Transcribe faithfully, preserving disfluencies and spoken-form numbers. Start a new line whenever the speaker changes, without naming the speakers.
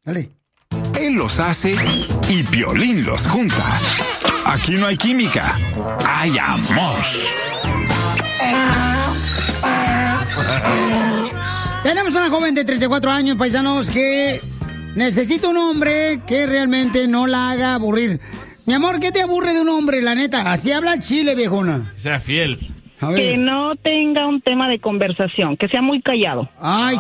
Dale.
Él los hace y Piolín los junta. Aquí no hay química, hay amor.
Tenemos una joven de treinta y cuatro años, paisanos, que necesita un hombre que realmente no la haga aburrir. Mi amor, ¿qué te aburre de un hombre, la neta? Así habla Chile, viejona.
Que sea fiel.
Que no tenga un tema de conversación, que sea muy callado.
Ay,